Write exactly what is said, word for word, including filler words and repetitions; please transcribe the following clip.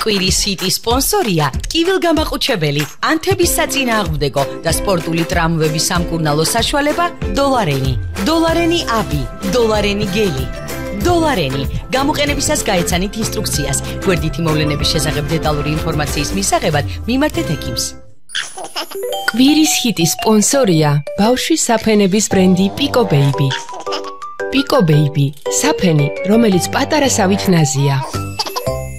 კვირის ჰიტი სპონსორია ტკივილგამაყუჩებელი, ანთების საწინააღმდეგო და სპორტული ტრამვების სამკურნალო საშუალება დოლარენი. დოლარენი აბი, დოლარენი გელი. დოლარენი. გამოყენებისას გაეცანით ინსტრუქციას. გვერდითი მოვლენების შესახებ დეტალური ინფორმაციის მისაღებად მიმართეთ ექიმს. კვირის ჰიტის სპონსორია ბავშვის საფენების ბრენდი პიკო ბეიბი. პიკო ბეიბი, საფენი, რომელიც პატარა სავით ნაზია.